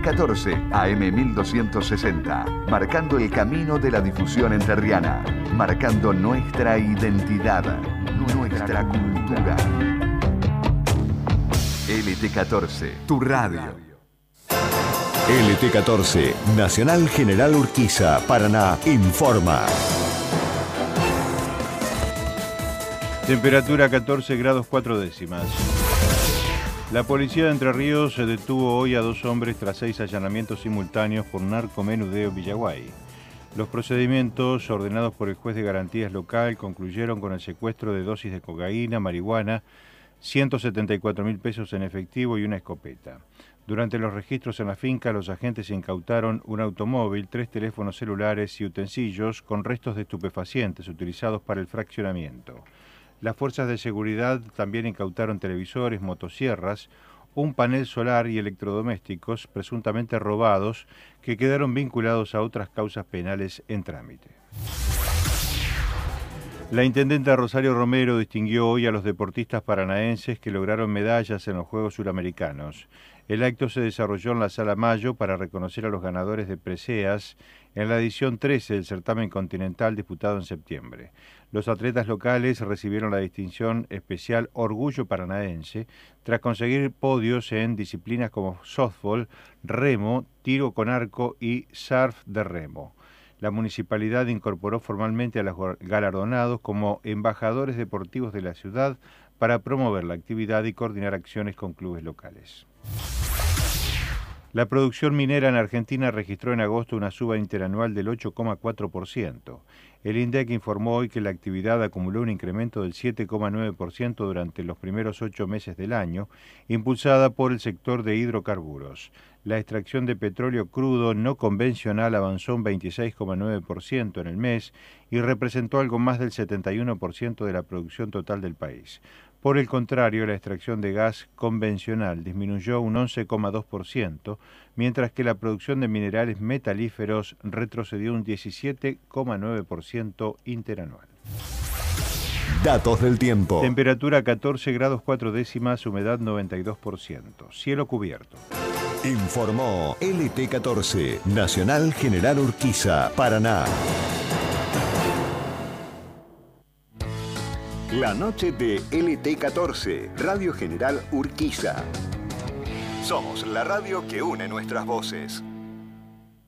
LT14, AM 1260, marcando el camino de la difusión entrerriana, marcando nuestra identidad, nuestra cultura. LT14, tu radio. LT14, Nacional General Urquiza, Paraná, informa. Temperatura 14 grados 4 décimas. La policía de Entre Ríos detuvo hoy a 2 hombres tras 6 allanamientos simultáneos por narcomenudeo en Villaguay. Los procedimientos ordenados por el juez de garantías local concluyeron con el secuestro de dosis de cocaína, marihuana, 174.000 pesos en efectivo y una escopeta. Durante los registros en la finca, los agentes incautaron un automóvil, 3 teléfonos celulares y utensilios con restos de estupefacientes utilizados para el fraccionamiento. Las fuerzas de seguridad también incautaron televisores, motosierras, un panel solar y electrodomésticos presuntamente robados que quedaron vinculados a otras causas penales en trámite. La intendenta Rosario Romero distinguió hoy a los deportistas paranaenses que lograron medallas en los Juegos Suramericanos. El acto se desarrolló en la Sala Mayo para reconocer a los ganadores de preseas en la edición 13 del certamen continental disputado en septiembre. Los atletas locales recibieron la distinción especial Orgullo Paranaense tras conseguir podios en disciplinas como softball, remo, tiro con arco y surf de remo. La municipalidad incorporó formalmente a los galardonados como embajadores deportivos de la ciudad para promover la actividad y coordinar acciones con clubes locales. La producción minera en Argentina registró en agosto una suba interanual del 8,4%. El INDEC informó hoy que la actividad acumuló un incremento del 7,9% durante los primeros 8 meses del año, impulsada por el sector de hidrocarburos. La extracción de petróleo crudo no convencional avanzó un 26,9% en el mes y representó algo más del 71% de la producción total del país. Por el contrario, la extracción de gas convencional disminuyó un 11,2%, mientras que la producción de minerales metalíferos retrocedió un 17,9% interanual. Datos del tiempo. Temperatura 14 grados 4 décimas, humedad 92%. Cielo cubierto. Informó LT14, Nacional General Urquiza, Paraná. La noche de LT14, Radio General Urquiza. Somos la radio que une nuestras voces.